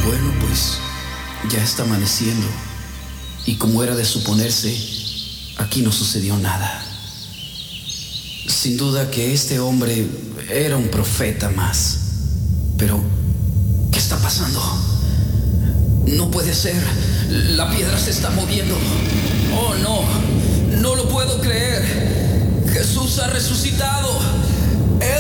Bueno, pues ya está amaneciendo y como era de suponerse, aquí no sucedió nada. Sin duda que este hombre era un profeta más. Pero, ¿qué está pasando? No puede ser. La piedra se está moviendo. Oh, no. No lo puedo creer. Jesús ha resucitado.